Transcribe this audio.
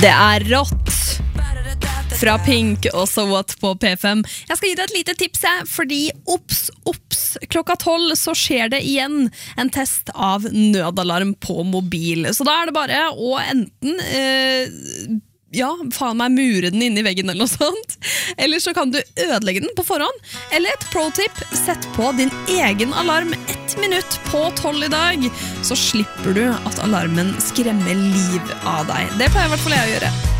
Det rått fra Pink og So What på P5. Jeg skal gi deg et lite tips her, fordi opps, klokka 12 så skjer det igjen en test av nødalarm på mobil. Så da det bare å enten faen meg mure den inne i veggen eller noe sånt. Eller så kan du ødelegge den på forhånd. Eller et pro-tip, sett på din egen alarm 1 minutt på 12 i dag. Så slipper du at alarmen skremmer liv av deg. Det pleier i hvert fall jeg å gjøre.